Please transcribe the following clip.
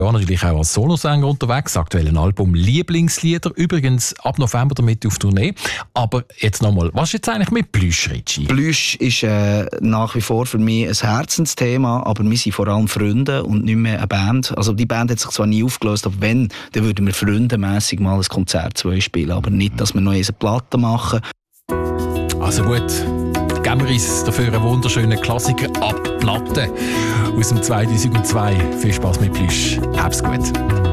Ja, natürlich auch als Solosänger unterwegs, aktuell ein Album Lieblingslieder, übrigens ab November damit auf Tournee. Aber jetzt nochmal, was ist jetzt eigentlich mit Plüsch, Ritchie? Plüsch ist nach wie vor für mich ein Herzensthema, aber wir sind vor allem Freunde und nicht mehr eine Band. Also die Band hat sich zwar nie aufgelöst, aber wenn, dann würden wir freundemässig mal ein Konzert 2 spielen, aber nicht, dass wir noch eine Platte machen. Also gut, geben wir uns dafür einen wunderschönen Klassiker ab Platte aus dem 2002. Viel Spass mit Plüsch. Hab's gut.